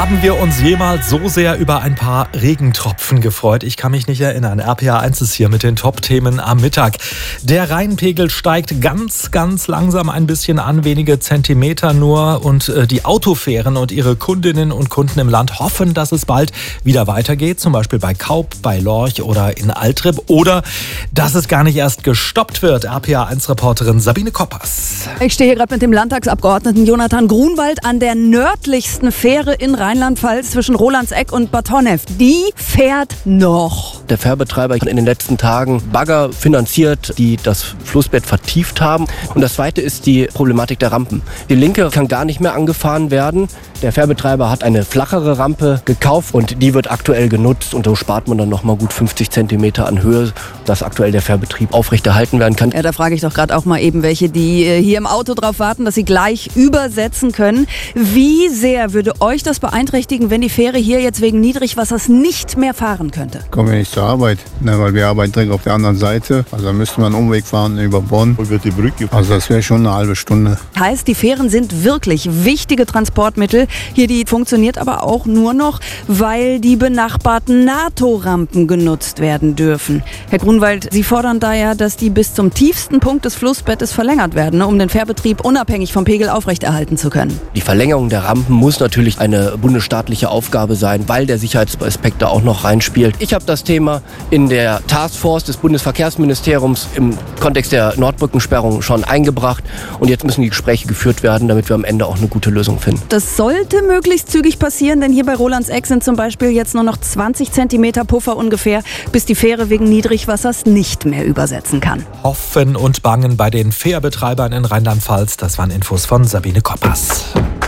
Haben wir uns jemals so sehr über ein paar Regentropfen gefreut? Ich kann mich nicht erinnern. RPA 1 ist hier mit den Top-Themen am Mittag. Der Rheinpegel steigt ganz langsam ein bisschen an, wenige Zentimeter nur. Und die Autofähren und ihre Kundinnen und Kunden im Land hoffen, dass es bald wieder weitergeht. Zum Beispiel bei Kaup, bei Lorch oder in Altrib. Oder dass es gar nicht erst gestoppt wird. RPA 1-Reporterin Sabine Koppers. Ich stehe hier gerade mit dem Landtagsabgeordneten Jonathan Grunwald an der nördlichsten Fähre in Rheinland-Pfalz zwischen Rolandseck und Bad Honnef. Die fährt noch. Der Fährbetreiber hat in den letzten Tagen Bagger finanziert, die das Flussbett vertieft haben. Und das Zweite ist die Problematik der Rampen. Die linke kann gar nicht mehr angefahren werden. Der Fährbetreiber hat eine flachere Rampe gekauft und die wird aktuell genutzt. Und so spart man dann nochmal gut 50 Zentimeter an Höhe, dass aktuell der Fährbetrieb aufrechterhalten werden kann. Ja, da frage ich doch gerade auch mal eben welche, die hier im Auto drauf warten, dass sie gleich übersetzen können. Wie sehr würde euch das beeinträchtigen, wenn die Fähre hier jetzt wegen Niedrigwassers nicht mehr fahren könnte? Kommen wir nicht zur Arbeit, weil wir arbeiten direkt auf der anderen Seite. Also da müsste man einen Umweg fahren über Bonn. Wo wird die Brücke? Also das wäre schon eine halbe Stunde. Heißt, die Fähren sind wirklich wichtige Transportmittel. Hier, die funktioniert aber auch nur noch, weil die benachbarten NATO-Rampen genutzt werden dürfen. Herr Grunwald, Sie fordern da ja, dass die bis zum tiefsten Punkt des Flussbettes verlängert werden, um den Fährbetrieb unabhängig vom Pegel aufrechterhalten zu können. Die Verlängerung der Rampen muss natürlich eine bundesstaatliche Aufgabe sein, weil der Sicherheitsaspekt da auch noch reinspielt. Ich habe das Thema in der Taskforce des Bundesverkehrsministeriums im Kontext der Nordbrückensperrung schon eingebracht. Und jetzt müssen die Gespräche geführt werden, damit wir am Ende auch eine gute Lösung finden. Das sollte möglichst zügig passieren, denn hier bei Rolandseck sind zum Beispiel jetzt nur noch 20 Zentimeter Puffer ungefähr, bis die Fähre wegen Niedrigwassers nicht mehr übersetzen kann. Hoffen und bangen bei den Fährbetreibern in Rheinland-Pfalz. Das waren Infos von Sabine Koppers.